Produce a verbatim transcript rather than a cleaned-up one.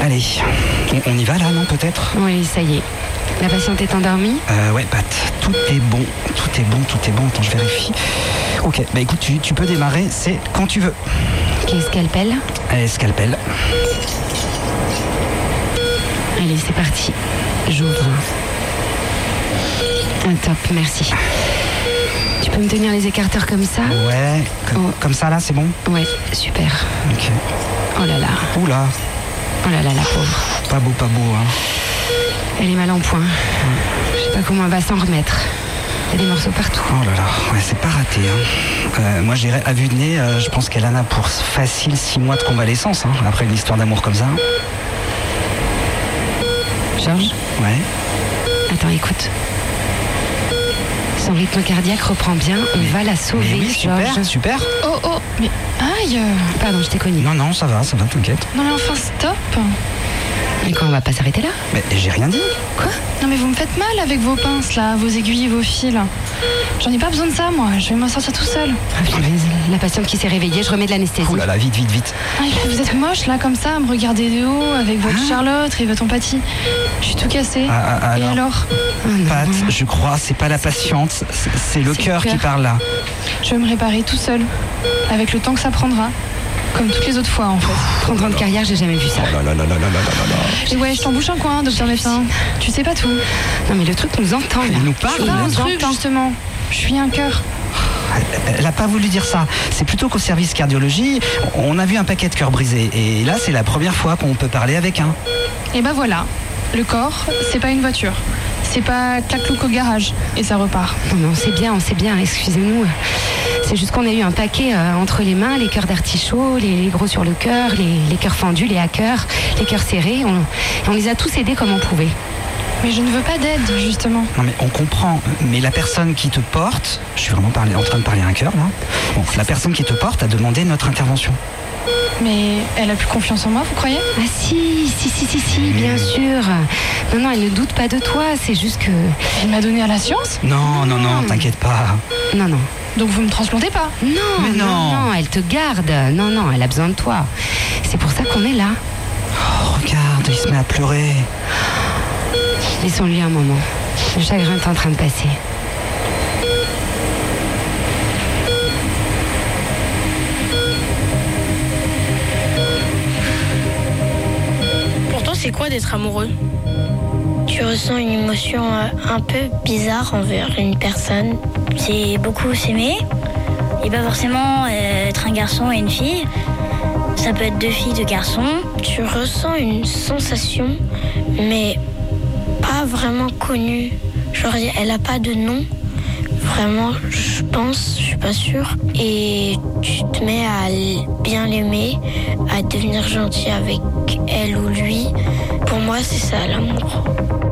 Allez, on, on y va là, non, peut-être ? Oui, ça y est. La patiente est endormie ? Euh, ouais, Pat, tout est bon, tout est bon, tout est bon. Attends, je vérifie. Ok, bah écoute, tu, tu peux démarrer, c'est quand tu veux. Ok, scalpel. Allez, scalpel. Allez, c'est parti. J'ouvre. Ah, top, merci. Tu peux me tenir les écarteurs comme ça ? Ouais, comme, Oh. comme ça là, c'est bon ? Ouais, super. Ok. Oh là là. Oula, Oh là là, la pauvre. pas beau, pas beau, hein. Elle est mal en point. Je sais pas comment elle va s'en remettre. Il y a des morceaux partout. Oh là là, ouais, c'est pas raté, hein. Euh, moi, j'irais à vue de nez, euh, je pense qu'elle en a pour facile six mois de convalescence, hein, après une histoire d'amour comme ça. Georges ? Ouais. Attends, écoute. Son rythme cardiaque reprend bien. On va la sauver, Mais oui, super, Georges. super. Oh, oh, mais aïe. Pardon, je t'ai cogné. Non, non, ça va, ça va, t'inquiète. Non mais enfin, stop. Mais quoi, on va pas s'arrêter là ? Mais j'ai rien dit. Quoi ? Non mais vous me faites mal avec vos pinces là, vos aiguilles, vos fils. J'en ai pas besoin de ça moi, je vais m'en sortir tout seul. Ah, punaise, la patiente qui s'est réveillée, je remets de l'anesthésie. Oh là là, vite, vite, vite. Ah, vous êtes moche là comme ça, à me regarder de haut avec votre Hein Charlotte et votre empathie. Je suis tout cassée. Ah, ah, Et alors, alors Oh non. Pat, je crois, c'est pas la patiente, c'est c'est le C'est le cœur qui cœur. parle là. Je vais me réparer tout seul, avec le temps que ça prendra. Comme toutes les autres fois en fait. trente ans de carrière, j'ai jamais vu ça. Oh là là là là là là là là. Et ouais, je t'embouche un coin, docteur médecin. Tu sais pas tout. Non mais le truc nous entend là. Il nous parle, C'est pas un nous truc entend. justement. Je suis un cœur. Elle- Elle a pas voulu dire ça. C'est plutôt qu'au service cardiologie, on a vu un paquet de cœurs brisés. Et là, c'est la première fois qu'on peut parler avec un. Et ben voilà, le corps, c'est pas une voiture. C'est pas clac-clouc au garage et ça repart. Non mais on sait bien, on sait bien, excusez-nous. C'est juste qu'on a eu un paquet euh, entre les mains, les cœurs d'artichaut, les, les gros sur le cœur, les, les cœurs fendus, les hackers, les cœurs serrés. On, et on les a tous aidés comme on pouvait. Mais je ne veux pas d'aide, justement. Non mais on comprend, mais la personne qui te porte, je suis vraiment parlé- en train de parler à un cœur là. Bon, la personne qui te porte a demandé notre intervention. Mais elle a plus confiance en moi, vous croyez? Ah si, si, si, si, si, bien sûr. Non, non, elle ne doute pas de toi, c'est juste que... Elle m'a donné à la science? Non, non, non, t'inquiète pas. Non, non. Donc vous me transplantez pas? Non, Mais non, non. non, elle te garde. Non, non, elle a besoin de toi. C'est pour ça qu'on est là. Oh, regarde, il se met à pleurer. Laissons-lui un moment. Le chagrin est en train de passer. Pour toi, c'est quoi d'être amoureux? Tu ressens une émotion euh, un peu bizarre envers une personne. C'est beaucoup s'aimer. Et pas forcément euh, être un garçon et une fille. Ça peut être deux filles, deux garçons. Tu ressens une sensation, mais pas vraiment connue. Genre, elle a pas de nom. Vraiment, je pense, je suis pas sûre. Et tu te mets à l- bien l'aimer, à devenir gentil avec elle ou lui. Pour moi, c'est ça l'amour.